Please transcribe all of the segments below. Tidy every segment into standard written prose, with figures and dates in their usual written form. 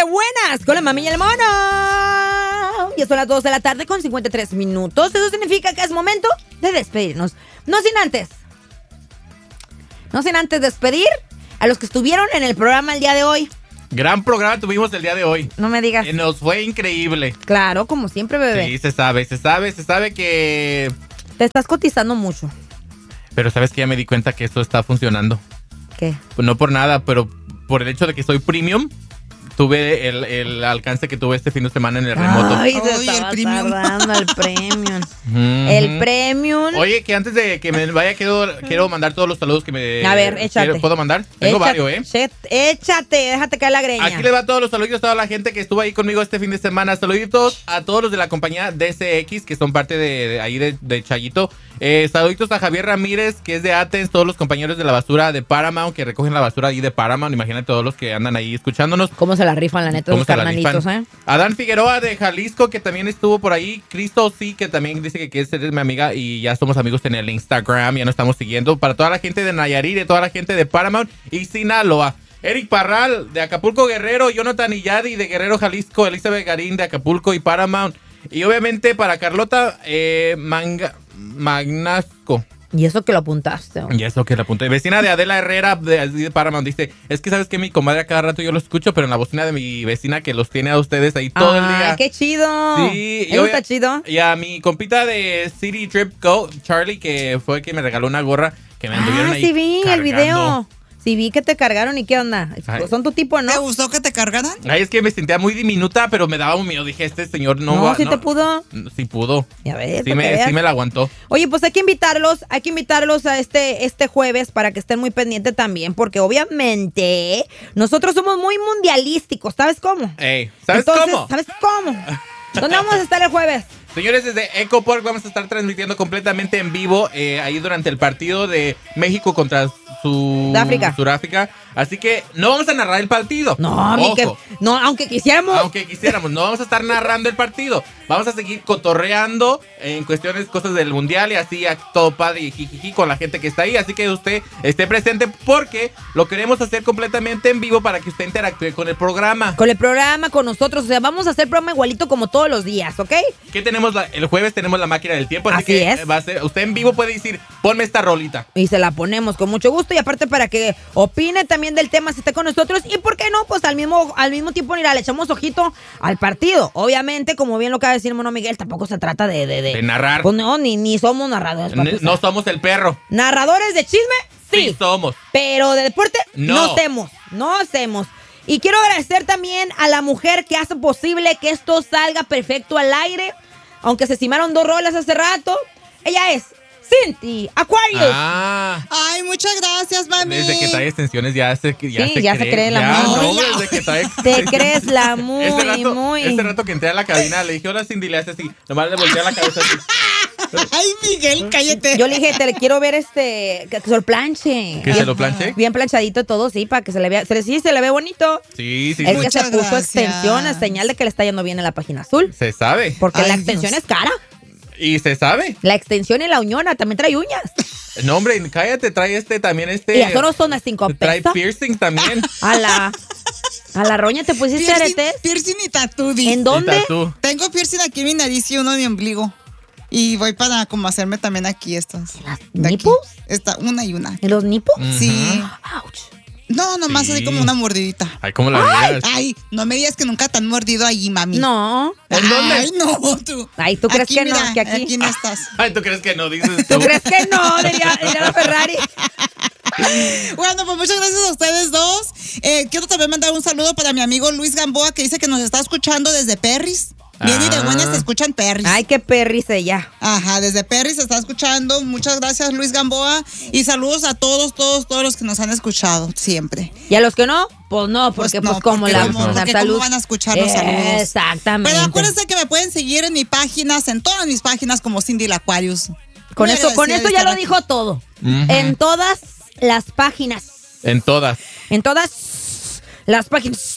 de buenas con la mami y el mono. Ya son las 2 de la tarde con 53 minutos. Eso significa que es momento de despedirnos. No sin antes despedir a los que estuvieron en el programa el día de hoy. Gran programa tuvimos el día de hoy. No me digas. Nos fue increíble. Claro, como siempre, bebé. Sí, se sabe que... Te estás cotizando mucho. Pero sabes que ya me di cuenta que esto está funcionando. ¿Qué? Pues no por nada, pero por el hecho de que soy premium, tuve el alcance que tuve este fin de semana en el remoto. Ay, el premium. El premium. El premium. Oye, que antes de que me vaya, quiero mandar todos los saludos que me... A ver, échate. ¿Puedo mandar? Tengo varios, Échate, déjate caer la greña. Aquí les va todos los saludos a toda la gente que estuvo ahí conmigo este fin de semana. Saluditos a todos los de la compañía DCX, que son parte de ahí de Chayito. Saluditos a Javier Ramírez, que es de Athens, todos los compañeros de la basura de Paramount, que recogen la basura ahí de Paramount. Imagínate todos los que andan ahí escuchándonos. ¿Cómo se la rifan, la neta, los carnalitos, Adán Figueroa de Jalisco, que también estuvo por ahí. Cristo, sí, que también dice que quiere ser mi amiga y ya somos amigos en el Instagram, ya nos estamos siguiendo. Para toda la gente de Nayarit, de toda la gente de Paramount y Sinaloa. Eric Parral de Acapulco Guerrero, Jonathan Iyadi de Guerrero Jalisco, Elizabeth Garín de Acapulco y Paramount. Y obviamente para Carlota Magnasco. Y eso que lo apuntaste. Y eso que lo apunté. Vecina de Adela Herrera de Paramount dice, es que sabes que mi comadre a cada rato yo lo escucho, pero en la bocina de mi vecina que los tiene a ustedes ahí todo el día. ¡Qué chido! Sí. Está chido. Y a mi compita de City Trip Go, Charlie, que fue el que me regaló una gorra que me anduvieron ahí sí vi cargando. El video. Sí vi que te cargaron y qué onda. Ay. Son tu tipo, ¿no? ¿Te gustó que te cargaran? Ay, es que me sentía muy diminuta, pero me daba un miedo. Dije, este señor no va. ¿Sí te pudo? Sí pudo. Ya ves, sí me la aguantó. Oye, pues hay que invitarlos a este jueves para que estén muy pendientes también, porque obviamente nosotros somos muy mundialísticos, ¿sabes cómo? ¿Sabes cómo? ¿Sabes cómo? ¿Dónde vamos a estar el jueves? Señores, desde Echo Park vamos a estar transmitiendo completamente en vivo ahí durante el partido de México contra Sudáfrica. Así que no vamos a narrar el partido. No, aunque quisiéramos. No vamos a estar narrando el partido. Vamos a seguir cotorreando en cosas del mundial y así a todo padre y jijiji con la gente que está ahí. Así que usted esté presente porque lo queremos hacer completamente en vivo para que usted interactúe con el programa. Con nosotros. O sea, vamos a hacer programa igualito como todos los días, ¿ok? ¿Qué tenemos? El jueves tenemos la máquina del tiempo. Así que es. Va a ser, usted en vivo puede decir, ponme esta rolita. Y se la ponemos con mucho gusto. Y aparte para que opine también del tema si está con nosotros. Y por qué no, pues al mismo tiempo, mira, le echamos ojito al partido. Obviamente, como bien lo acaba de decir Mono Miguel, tampoco se trata de narrar. Pues no, ni somos narradores. No somos el perro. ¿Narradores de chisme? Sí somos. Pero de deporte no hacemos. Y quiero agradecer también a la mujer que hace posible que esto salga perfecto al aire. Aunque se cimaron 2 rolas hace rato. Ella es Cindy Aquarius. Ay, muchas gracias, mami. Desde que trae extensiones ya se cree la muy. No, desde que trae te crees la muy. Este rato que entré a la cabina le dije, hola Cindy, le hace así. Nomás le volteé la cabeza así. Ay, Miguel, cállate. Yo le dije, te le quiero ver que se lo planche. ¿Que se lo planche? Bien planchadito todo, sí, para que se le vea. Sí, se le ve bonito. Sí. Es que se puso extensión, es señal de que le está yendo bien en la página azul. Se sabe. Porque la extensión es cara. Y se sabe. La extensión y la uñona también trae uñas. No, hombre, cállate, trae también Y eso no son las 5 pesos. Trae piercing también. A la roña te pusiste aretes. Piercing y tatú. ¿En dónde? Tengo piercing aquí en mi nariz y uno en mi ombligo. Y voy para como hacerme también aquí estos. ¿Las nipos? Una y una. ¿En los nipos? Sí. Ouch. No, nomás así como una mordidita. Ay, ¿cómo la digas? Ay, no me digas que nunca te han mordido ahí, mami. No. ¿En dónde? Ay, no, tú. Ay, ¿tú crees que mira, no? Que aquí no estás. Ay, ¿tú crees que no? Dices ¿Tú crees que no? Diría la Ferrari. Bueno, pues muchas gracias a ustedes dos. Quiero también mandar un saludo para mi amigo Luis Gamboa, que dice que nos está escuchando desde Perris. Bien y de buenas se escuchan Perris. Ay, qué Perris ella. Ajá, desde Perris se está escuchando. Muchas gracias, Luis Gamboa. Y saludos a todos los que nos han escuchado siempre. ¿Y a los que no? Pues no, porque como la porque salud. ¿cómo van a escuchar los saludos? Exactamente. Pero acuérdense que me pueden seguir en mis páginas, en todas mis páginas como Cindy la Aquarius. Con esto ya lo dijo todo. En todas las páginas. En todas las páginas.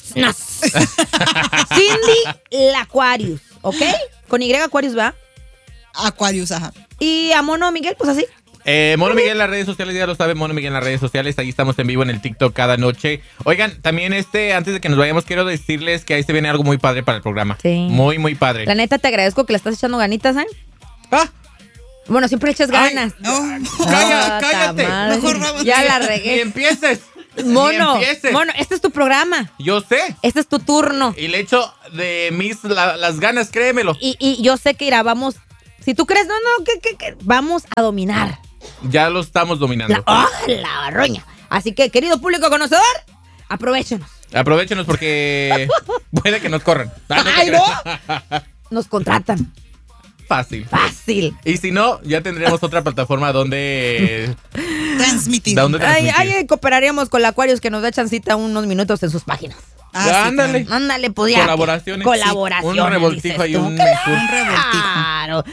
Cindy la Aquarius, ¿ok? Con Y Aquarius, ¿va? Aquarius, ajá. Y a Mono Miguel, pues así. Mono Miguel en las redes sociales, ya lo saben, Mono Miguel en las redes sociales, ahí estamos en vivo en el TikTok cada noche. Oigan, también antes de que nos vayamos, quiero decirles que ahí se viene algo muy padre para el programa. Sí. Muy, muy padre. La neta, te agradezco que le estás echando ganitas, ¿eh? Ah, Bueno, siempre echas ganas. cállate. Mejor vamos. Ya la Ni regué. empieces. Mono, Ni empieces. Mono, este es tu programa. Yo sé. Este es tu turno. Y le echo de las ganas, créemelo. Y yo sé que irá, vamos. Si tú crees, que vamos a dominar. Ya lo estamos dominando. La roña. Así que, querido público conocedor, aprovéchenos. Aprovéchenos porque puede que nos corran. ¡Ay, no! Nos contratan. Fácil. Fácil. Y si no, ya tendremos otra plataforma donde transmitir. Ahí cooperaríamos con la Aquarius que nos da chancita unos minutos en sus páginas. Ándale. Ándale, pues ya. Colaboraciones. Colaboraciones. Un revoltijo ahí, un Claro.